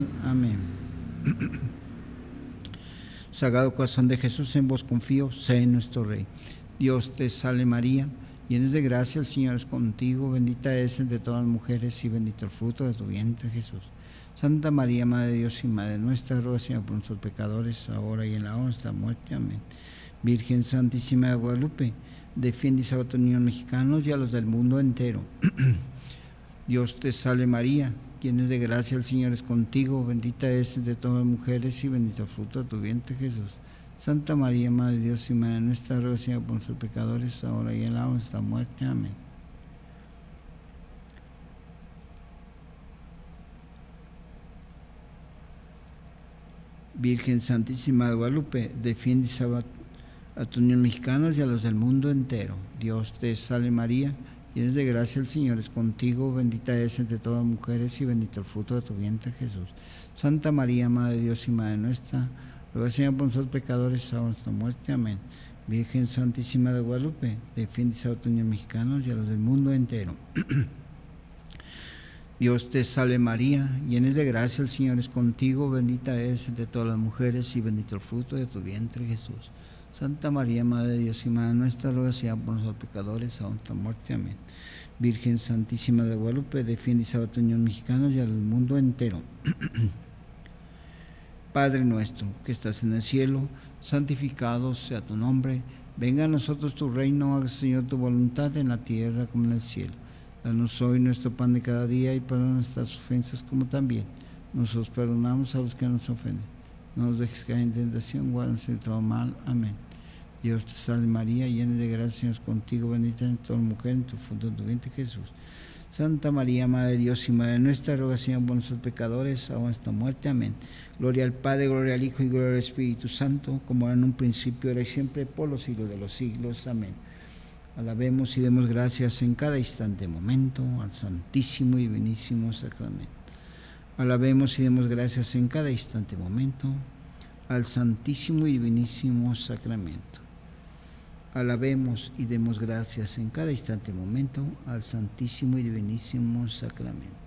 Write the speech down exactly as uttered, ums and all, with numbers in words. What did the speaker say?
Amén. Sagrado Corazón de Jesús, en vos confío, sé nuestro Rey. Dios te salve María, llena de gracia, el Señor es contigo, bendita eres entre todas las mujeres y bendito el fruto de tu vientre Jesús. Santa María, Madre de Dios y Madre nuestra, ruega Señor por nosotros pecadores, ahora y en la hora de nuestra muerte. Amén. Virgen Santísima de Guadalupe, defiende y salva a tus niños mexicanos y a los del mundo entero. Dios te salve María, llena de gracia, el Señor es contigo, bendita eres entre todas las mujeres y bendito el fruto de tu vientre Jesús. Santa María, Madre de Dios y Madre nuestra, ruega Señor por nuestros pecadores, ahora y en la hora de nuestra muerte. Amén. Virgen Santísima de Guadalupe, defiende y salva a tus niños mexicanos y a los del mundo entero. Dios te salve María, llena de gracia, el Señor es contigo, bendita eres entre todas las mujeres y bendito el fruto de tu vientre Jesús. Santa María, Madre de Dios y Madre nuestra, ruega Señor por nosotros pecadores, ahora en nuestra muerte. Amén. Virgen Santísima de Guadalupe, defiende y salva a tus niños mexicanos y a los del mundo entero. Dios te salve María, llena de gracia, el Señor es contigo, bendita eres entre todas las mujeres y bendito el fruto de tu vientre Jesús. Santa María, Madre de Dios y Madre nuestra, ruega Señor por nosotros pecadores, ahora en nuestra muerte. Amén. Virgen Santísima de Guadalupe, defiende y salva a tus niños mexicanos y al mundo entero. Padre nuestro, que estás en el cielo, santificado sea tu nombre. Venga a nosotros tu reino, haga Señor tu voluntad en la tierra como en el cielo. Danos hoy nuestro pan de cada día y perdona nuestras ofensas como también nosotros perdonamos a los que nos ofenden. No nos dejes caer en tentación, guárdanos de todo mal. Amén. Dios te salve María, llena de gracia, Señor es contigo, bendita en todas las mujeres, en tu fruto de tu vientre Jesús. Santa María, Madre de Dios y Madre nuestra, ruega Señor por nuestros pecadores, ahora en nuestra muerte. Amén. Gloria al Padre, gloria al Hijo y gloria al Espíritu Santo, como era en un principio, ahora y siempre, por los siglos de los siglos. Amén. Alabemos y demos gracias en cada instante, momento, al Santísimo y Divinísimo Sacramento. Alabemos y demos gracias en cada instante, momento, al Santísimo y Divinísimo Sacramento. Alabemos y demos gracias en cada instante, momento, al Santísimo y Divinísimo Sacramento.